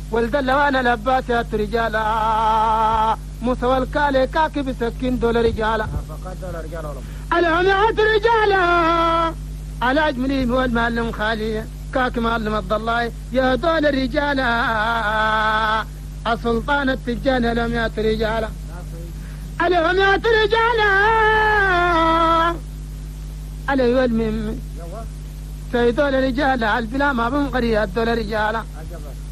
ولد اللوانا لباسات رجالا موسى والكالي كاكي بسكين دول رجالا العميات رجالا على أجملي هو المعلم خالي كاكي معلم الضلاي يا دول رجالا السلطان التجان العميات رجالا العميات رجالا علي والميم سيدول رجالا البلا ما بنقريات دول رجالا